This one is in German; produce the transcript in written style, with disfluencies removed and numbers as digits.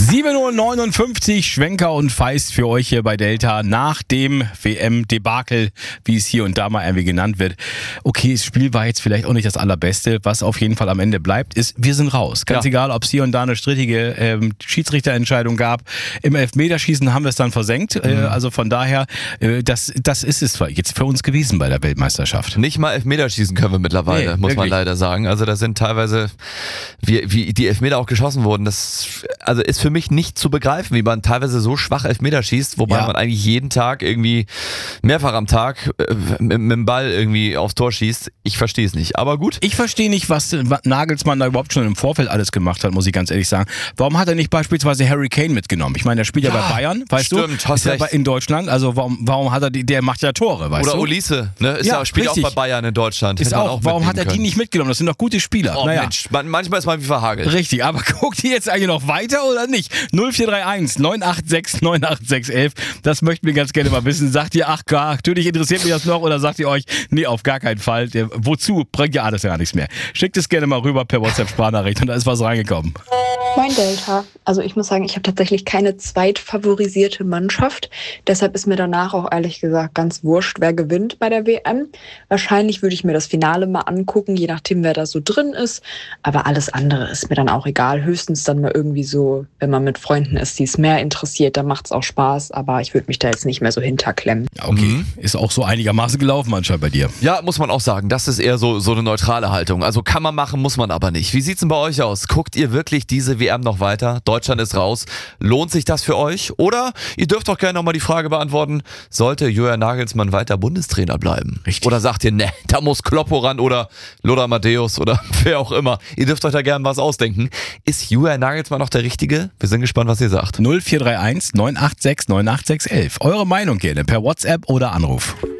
7:59 Uhr, Schwenker und Feist für euch hier bei Delta nach dem WM-Debakel, wie es hier und da mal irgendwie genannt wird. Okay, das Spiel war jetzt vielleicht auch nicht das allerbeste. Was auf jeden Fall am Ende bleibt, ist, wir sind raus. Ganz egal, ob es hier und da eine strittige Schiedsrichterentscheidung gab. Im Elfmeterschießen haben wir es dann versenkt. Also von daher, das ist es jetzt für uns gewesen bei der Weltmeisterschaft. Nicht mal Elfmeterschießen können wir mittlerweile, muss man leider sagen. Also da sind teilweise, wie die Elfmeter auch geschossen wurden, das ist für mich nicht zu begreifen, wie man teilweise so schwach Elfmeter schießt, wobei man eigentlich jeden Tag irgendwie mehrfach am Tag mit dem Ball irgendwie aufs Tor schießt. Ich verstehe es nicht, aber gut. Ich verstehe nicht, was Nagelsmann da überhaupt schon im Vorfeld alles gemacht hat, muss ich ganz ehrlich sagen. Warum hat er nicht beispielsweise Harry Kane mitgenommen? Ich meine, der spielt ja bei Bayern, weißt du? Hast recht. Ja in Deutschland, also warum hat er der macht ja Tore, weißt du? Oder Olise, ne? Spielt auch bei Bayern in Deutschland. Warum hat er die nicht mitgenommen? Das sind doch gute Spieler. Mensch, manchmal ist man wie verhagelt. Richtig, aber guckt die jetzt eigentlich noch weiter oder nicht? 0431 986 98611. Das möchten wir ganz gerne mal wissen. Sagt ihr, ach klar, natürlich interessiert mich das noch, oder sagt ihr euch, nee, auf gar keinen Fall. Wozu? Bringt ja alles ja nichts mehr. Schickt es gerne mal rüber per WhatsApp-Sprachnachricht und da ist was reingekommen. Moin Delta. Also ich muss sagen, ich habe tatsächlich keine zweitfavorisierte Mannschaft. Deshalb ist mir danach auch ehrlich gesagt ganz wurscht, wer gewinnt bei der WM. Wahrscheinlich würde ich mir das Finale mal angucken, je nachdem, wer da so drin ist. Aber alles andere ist mir dann auch egal. Höchstens dann mal irgendwie so, wenn man mit Freunden ist, die es mehr interessiert, dann macht es auch Spaß. Aber ich würde mich da jetzt nicht mehr so hinterklemmen. Ja, okay, ist auch so einigermaßen gelaufen anscheinend bei dir. Ja, muss man auch sagen. Das ist eher so eine neutrale Haltung. Also kann man machen, muss man aber nicht. Wie sieht's denn bei euch aus? Guckt ihr wirklich diese WM noch weiter? Deutschland ist raus. Lohnt sich das für euch? Oder ihr dürft doch gerne nochmal die Frage beantworten, sollte Julian Nagelsmann weiter Bundestrainer bleiben? Richtig. Oder sagt ihr, ne, da muss Kloppo ran oder Lothar Matthäus oder wer auch immer. Ihr dürft euch da gerne was ausdenken. Ist Julian Nagelsmann noch der Richtige? Wir sind gespannt, was ihr sagt. 0431 986 98611. Eure Meinung gerne per WhatsApp oder Anruf.